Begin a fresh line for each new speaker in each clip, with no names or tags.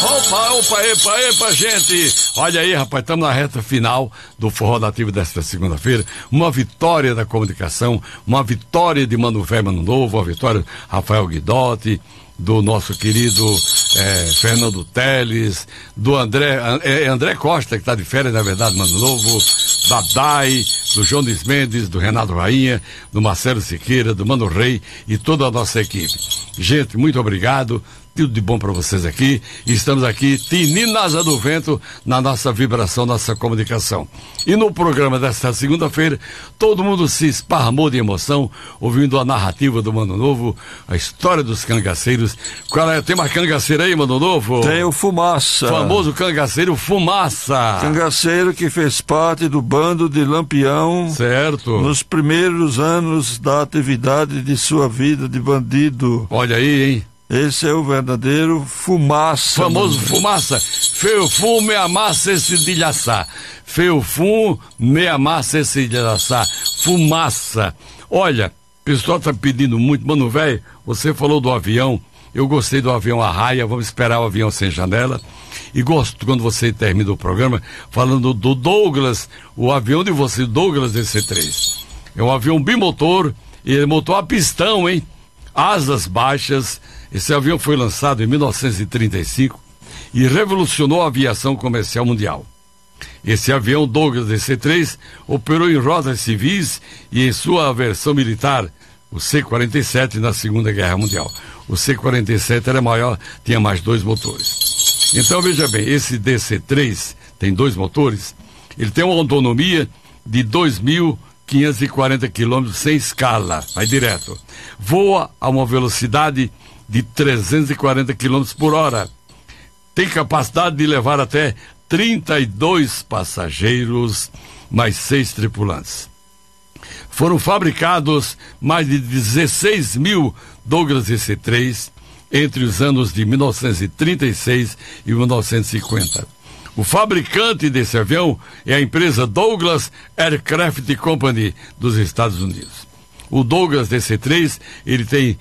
Opa, opa, epa, epa, gente! Olha aí, rapaz, estamos na reta final do Forró Nativo desta segunda-feira. Uma vitória da comunicação, uma vitória de Mano Velho, Mano Novo, uma vitória do Rafael Guidotti, do nosso querido Fernando Teles, do André Costa, que está de férias, na verdade, Mano Novo, da Dai, do João Luiz Mendes, do Renato Rainha, do Marcelo Siqueira, do Mano Rei e toda a nossa equipe. Gente, muito obrigado. Tudo de bom para vocês aqui. Estamos aqui, tinindo na asa do vento, na nossa vibração, nossa comunicação. E no programa desta segunda-feira, todo mundo se esparramou de emoção, ouvindo a narrativa do Mano Novo, a história dos cangaceiros. Qual é? Tem uma cangaceira aí, Mano Novo?
Tem o Fumaça.
Famoso cangaceiro Fumaça.
Cangaceiro que fez parte do bando de Lampião.
Certo.
Nos primeiros anos da atividade de sua vida de bandido.
Olha aí, hein?
Esse é o verdadeiro Fumaça.
Famoso Fumaça. Feu fum, me amassa esse dilhaçá. Feu fum, me amassa esse dilhaçá. Fumaça. Olha, o pessoal tá pedindo muito. Mano velho, você falou do avião. Eu gostei do avião Arraia. Vamos esperar o avião sem janela. E gosto quando você termina o programa falando do Douglas, o avião de você, Douglas DC-3. É um avião bimotor, ele motor a pistão, hein? Asas baixas. Esse avião foi lançado em 1935 e revolucionou a aviação comercial mundial. Esse avião Douglas DC-3 operou em rotas civis e em sua versão militar, o C-47, na Segunda Guerra Mundial. O C-47 era maior, tinha mais 2 motores. Então veja bem, esse DC-3 tem 2 motores, ele tem uma autonomia de 2.540 quilômetros sem escala, vai direto. Voa a uma velocidade de 340 km por hora. Tem capacidade de levar até 32 passageiros, mais 6 tripulantes. Foram fabricados mais de 16 mil Douglas DC-3 entre os anos de 1936 e 1950. O fabricante desse avião é a empresa Douglas Aircraft Company dos Estados Unidos. O Douglas DC-3, ele tem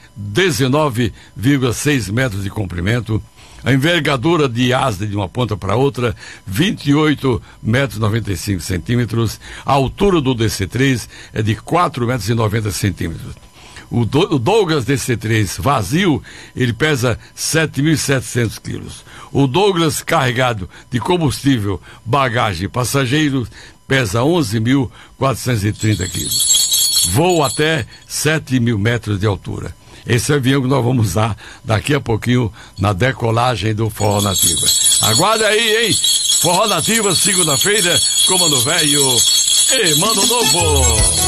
19,6 metros de comprimento, a envergadura de asa de uma ponta para outra, 28 metros e 95 centímetros, a altura do DC-3 é de 4 metros e 90 centímetros. O Douglas DC-3 vazio, ele pesa 7.700 quilos. O Douglas carregado de combustível, bagagem e passageiros, pesa 11.430 quilos. Voa até 7.000 metros de altura. Esse avião que nós vamos usar daqui a pouquinho na decolagem do Forró Nativa. Aguarda aí, hein? Forró Nativa, segunda-feira, com Mano Velho e Mano Novo.